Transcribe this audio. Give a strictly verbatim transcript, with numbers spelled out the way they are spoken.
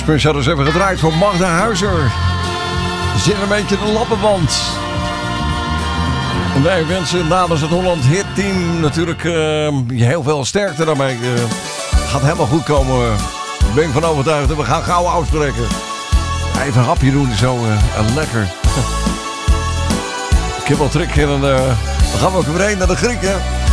Kerstmis hadden ze even gedraaid voor Magda Huizer. Zit een beetje de lappenband. En wij wensen namens het Holland Hit Team natuurlijk uh, heel veel sterkte daarmee. Uh, gaat helemaal goed komen. Ik ben van overtuigd en we gaan gauw afspreken. Even een hapje doen, zo uh, lekker. Ik heb wel trek en uh, dan gaan we ook weer heen naar de Grieken.